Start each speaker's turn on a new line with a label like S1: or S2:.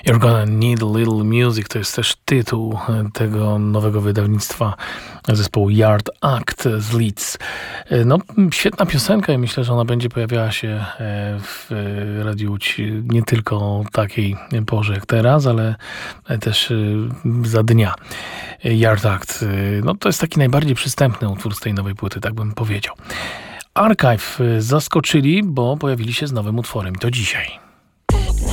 S1: You're Gonna Need a Little Music to jest też tytuł tego nowego wydawnictwa zespołu Yard Act z Leeds. No, świetna piosenka i myślę, że ona będzie pojawiała się w Radiu Łódź nie tylko o takiej porze jak teraz, ale też za dnia. Yard Act, no to jest taki najbardziej przystępny utwór z tej nowej płyty, tak bym powiedział. Archive zaskoczyli, bo pojawili się z nowym utworem. To dzisiaj.